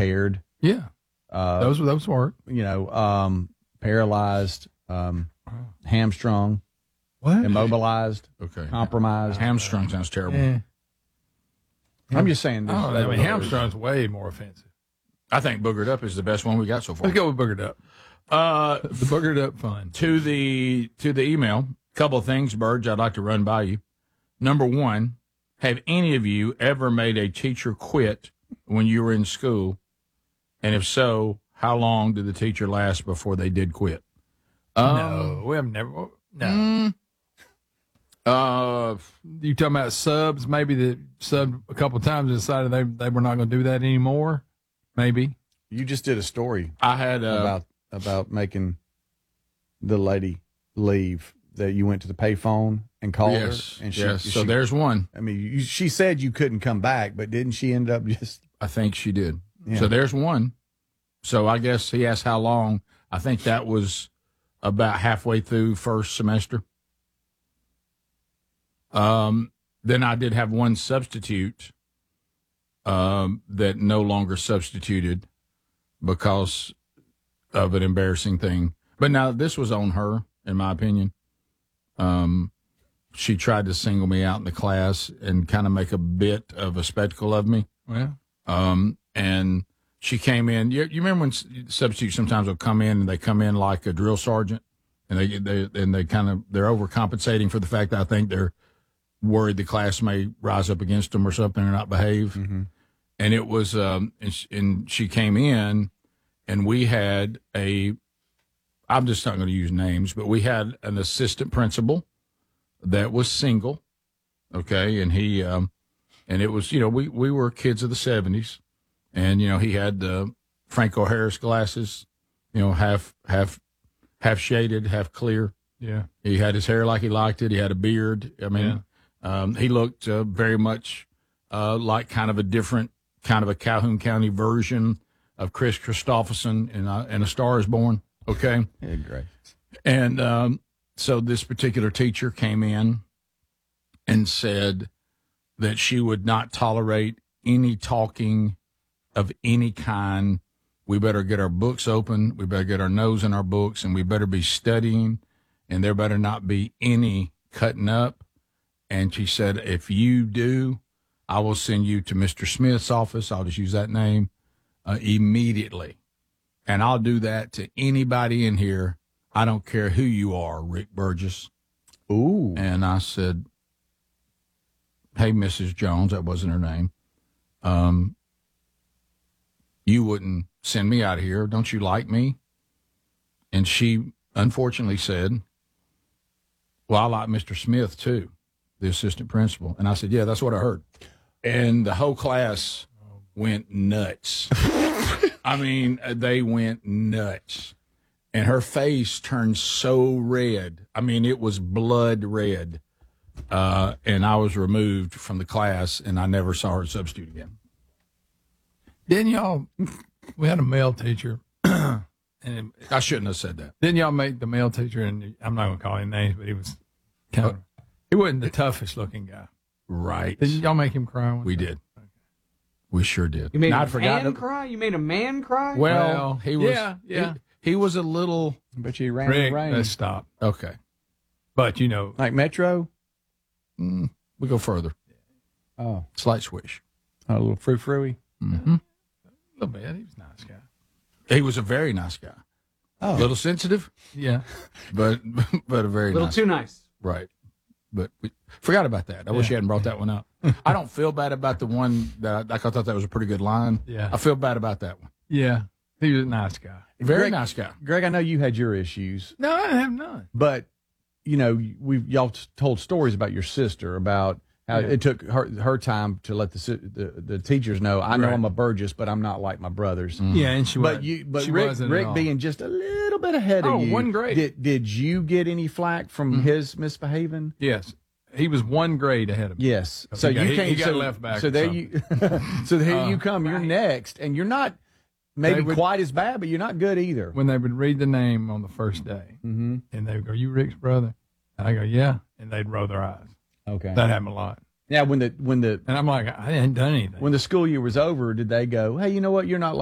impaired. Yeah. Those work. Paralyzed, hamstrung, What? immobilized, Okay. compromised. Hamstrung sounds terrible. Yeah. I'm just saying this. hamstrung's way more offensive. I think boogered up is the best one we got so far. Let's go with boogered up. The boogered up fun. To the email, couple of things, Burge, I'd like to run by you. Number one, have any of you ever made a teacher quit when you were in school? And if so, how long did the teacher last before they did quit? No, we have never. No. You talking about subs? Maybe they subbed a couple of times and decided they were not going to do that anymore. Maybe. You just did a story I had about making the lady leave. That you went to the payphone and called her. And so there's one. I mean, she said you couldn't come back, but didn't she end up just? I think she did. Yeah. So there's one. So I guess he asked how long. I think that was about halfway through first semester. Then I did have one substitute that no longer substituted because of an embarrassing thing. But now this was on her, in my opinion. She tried to single me out in the class and kind of make a bit of a spectacle of me. Well. And she came in. You remember when substitutes sometimes will come in and they come in like a drill sergeant, and they're overcompensating for the fact that I think they're worried the class may rise up against them or something or not behave. Mm-hmm. And it was and she came in, and we had I'm just not going to use names, but we had an assistant principal that was single, okay, and he and it was we were kids of the 70s, and he had the Franco Harris glasses, half shaded, half clear. Yeah, he had his hair like he liked it. He had a beard. I mean, he looked very much like kind of a different kind of a Calhoun County version of Chris Christopherson in A Star Is Born. Okay. Yeah, great. And so this particular teacher came in and said that she would not tolerate any talking of any kind. We better get our books open. We better get our nose in our books, and we better be studying, and there better not be any cutting up. And she said, if you do, I will send you to Mr. Smith's office. I'll just use that name immediately. And I'll do that to anybody in here. I don't care who you are, Rick Burgess. Ooh. And I said, hey, Mrs. Jones, that wasn't her name. You wouldn't send me out of here. Don't you like me? And she unfortunately said, well, I like Mr. Smith too, the assistant principal. And I said, yeah, that's what I heard. And the whole class went nuts. I mean, they went nuts. And her face turned so red. I mean, it was blood red. And I was removed from the class, and I never saw her substitute again. Didn't y'all, we had a male teacher. And I shouldn't have said that. Didn't y'all make the male teacher, and I'm not going to call him names, but he was kind of, he wasn't the toughest looking guy. Right. Didn't y'all make him cry? We did. We sure did. You made a man cry? You made a man cry? Well, he was. Yeah. He was a little. But you ran Rick, the rain. let's stop. Okay. But, like Metro? We go further. Oh. Slight swish. A little frou-frou-y? Mm-hmm. A little bit. He was a nice guy. He was a very nice guy. Oh. A little sensitive. Yeah. But a very a little nice too nice. Right. But we forgot about that. I wish you hadn't brought that one up. I don't feel bad about the one that I thought that was a pretty good line. Yeah. I feel bad about that one. Yeah. He was a nice guy. Very nice guy. Greg, I know you had your issues. No, I have none. But, y'all told stories about your sister, about how it took her time to let the teachers know, I know I'm a Burgess, but I'm not like my brothers. Mm-hmm. Yeah, and she was. But Rick being just a little bit ahead of you. Oh, 1 grade. Did you get any flack from his misbehaving? Yes. He was 1 grade ahead of me. Yes. So he got left back. So there you come. You're next, and you're not quite as bad, but you're not good either. When they would read the name on the first day, and they would go, "You Rick's brother?" And I go, "Yeah," and they'd roll their eyes. Okay, that happened a lot. Yeah, when the and I'm like, I hadn't done anything. When the school year was over, did they go, "Hey, you know what? You're not